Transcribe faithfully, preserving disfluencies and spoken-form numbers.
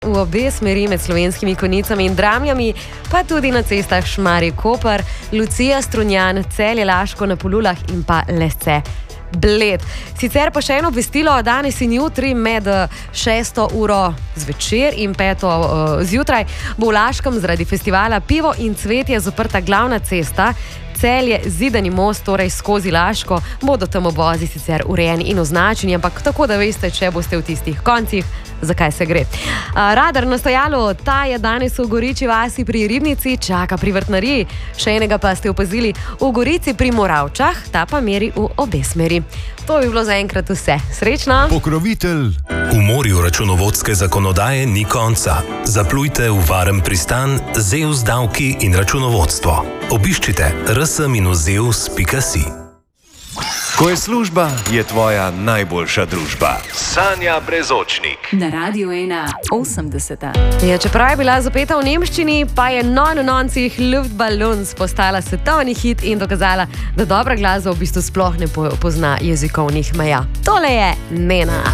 V obe smeri med Slovenskimi Konjicami in Dramljami, pa tudi na cestah Šmarje-Koper, Lucija, Strunjan, Celje-Laško na Polulah in pa Lesce. Bled. Sicer pa še eno obvestilo, danes in jutri med šesto uro zvečer in peto uh, zjutraj bo v Laškem zaradi festivala Pivo in cvetje zaprta glavna cesta Celje Zidani most, torej skozi Laško. Bodo tam obvozi sicer urejeni in označeni, ampak tako da veste, če boste v tistih koncih, zakaj se gre. Uh, radar na stojalu, ta je danes v Goriči vasi pri Ribnici, čaka pri Vrtnariji, še enega pa ste opazili v Gorici pri Moravčah, ta pa meri v obe smeri. To bi bilo zaenkrat vse. Srečno! Pokrovitelj. V morju računovodske zakonodaje ni konca. Zaplujte v varen pristan z e u s davki in računovodstvo. Obiščite r s minus z e u s pika si. Ko je služba, je tvoja najboljša družba. Sanja Brezočnik. Na Radiu ena osemdeseta. Ja, čeprav je bila zapeta v nemščini, pa je non v noncih Luftballons postala svetovni hit in dokazala, da dobra glasba v bistvu sploh ne pozna jezikovnih meja. Tole je Nena.